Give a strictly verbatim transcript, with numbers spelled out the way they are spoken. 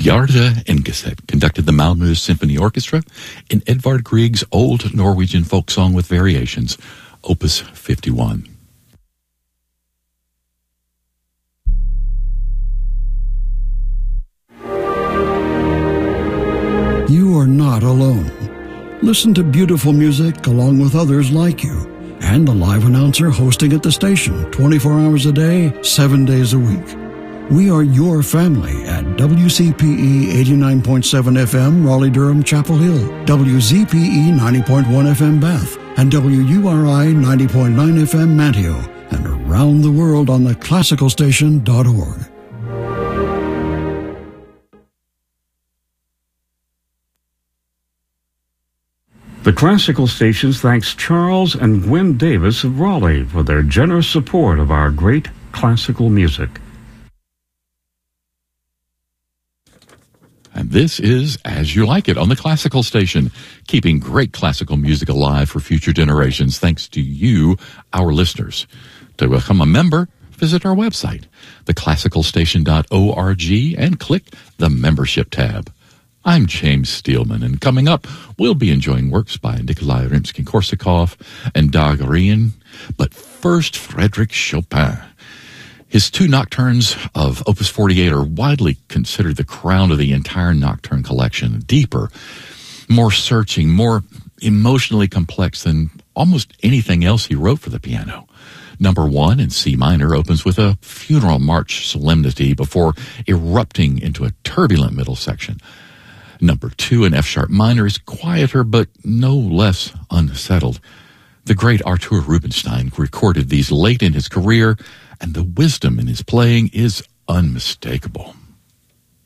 Bjarne Engeset conducted the Malmö Symphony Orchestra in Edvard Grieg's old Norwegian folk song with variations, Opus fifty-one. You are not alone. Listen to beautiful music along with others like you and the live announcer hosting at the station twenty-four hours a day, seven days a week. We are your family at W C P E eighty-nine point seven F M Raleigh-Durham Chapel Hill, W Z P E ninety point one F M Bath, and W U R I ninety point nine F M Manteo, and around the world on the classical station dot org. The Classical Stations thanks Charles and Gwen Davis of Raleigh for their generous support of our great classical music. And this is As You Like It on the Classical Station, keeping great classical music alive for future generations thanks to you, our listeners. To become a member, visit our website, the classical station dot org, and click the Membership tab. I'm James Steelman, and coming up, we'll be enjoying works by Nikolai Rimsky-Korsakov and Dag Rien, but first, Frédéric Chopin. His two nocturnes of Opus forty-eight are widely considered the crown of the entire nocturne collection, deeper, more searching, more emotionally complex than almost anything else he wrote for the piano. Number one in C minor opens with a funeral march solemnity before erupting into a turbulent middle section. Number two in F sharp minor is quieter but no less unsettled. The great Artur Rubinstein recorded these late in his career, and the wisdom in his playing is unmistakable.